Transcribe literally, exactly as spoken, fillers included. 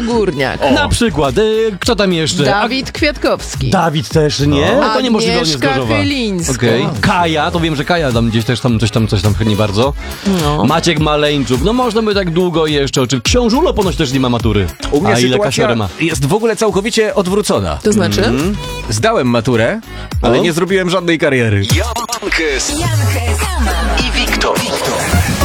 Górniak. O. Na przykład, y, kto tam jeszcze? Dawid Kwiatkowski. Dawid też nie? No. To niemożliwe, on jest z Agnieszka Gorzowa. Chylińska. Okej. Kaja, to wiem, że Kaja tam gdzieś też tam coś tam, coś tam nie bardzo. No. Maciek Maleńczuk, no można by tak długo jeszcze. Czy Książulo ponoć też nie ma matury. U mnie A ile sytuacja kasiorę ma? jest w ogóle całkowicie odwrócona. To znaczy? Mhm. Zdałem maturę, ale O. nie zrobiłem żadnej kariery. Jankes i Wiktor.